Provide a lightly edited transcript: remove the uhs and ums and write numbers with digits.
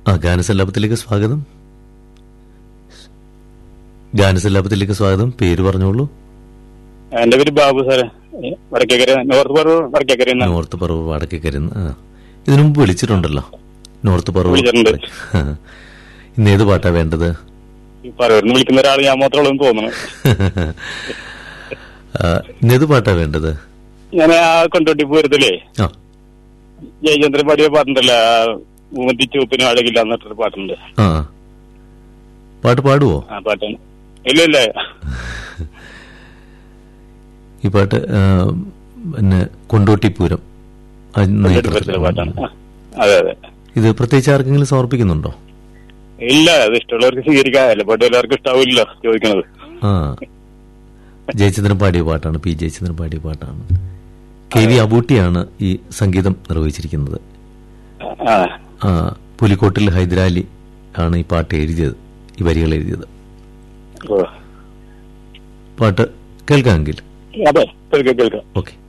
ഗാനസല്ലാപത്തിലേക്ക് സ്വാഗതം. ഗാനസല്ലാപത്തിലേക്ക് സ്വാഗതം. പേര് പറഞ്ഞോളൂ. എന്റെ പേര് ബാബു സാറേ, വടക്കേക്കര, നോർത്ത് പറവൂർ വടക്കേക്കര. നോർത്ത് പറവൂർ വടക്കേക്കര. ഇതിനു മുമ്പ് വിളിച്ചിട്ടുണ്ടല്ലോ നോർത്ത് പറവൂർ. ഇന്ന് ഏത് പാട്ടാ വേണ്ടത്? പറവൂരിന്ന് വിളിക്കുന്ന ഒരാൾ ഞാൻ മാത്രമേ തോന്നുന്നു. ഇന്നേത് പാട്ടാ വേണ്ടത്? ഞാൻ ആ കൊണ്ടോട്ടി പൂരത്തിലേ ജയചന്ദ്രൻ പാടിയ പാട്ടുണ്ടല്ലോ, ചൂപ്പിനും അഴകില്ല എന്നിട്ടൊരു പാട്ടുണ്ട്. പാട്ട് പാടുവോ? ആ പാട്ടാണ്. ഇല്ല ഈ പാട്ട് പിന്നെ കൊണ്ടോട്ടിപ്പൂരം പാട്ടാണ്. അതെ അതെ. ഇത് പ്രത്യേകിച്ച് ആർക്കെങ്കിലും സമർപ്പിക്കുന്നുണ്ടോ? ഇല്ല, അത് ഇഷ്ടമുള്ളവർക്ക് സ്വീകരിക്കാം. എല്ലാ പാട്ടും എല്ലാവർക്കും ഇഷ്ടാവില്ല ചോദിക്കണത്. ജയചന്ദ്രൻ പാടിയ പാട്ടാണ്, പി ജയചന്ദ്രൻ പാടിയ പാട്ടാണ്. KV അബൂട്ടിയാണ് ഈ സംഗീതം നിർവഹിച്ചിരിക്കുന്നത്. പുലിക്കോട്ടിൽ ഹൈദരാലി ആണ് ഈ പാട്ട് എഴുതിയത്, ഈ വരികൾ എഴുതിയത്. പാട്ട് കേൾക്കാമെങ്കിൽ അതെ കേൾക്കാം. ഓക്കെ.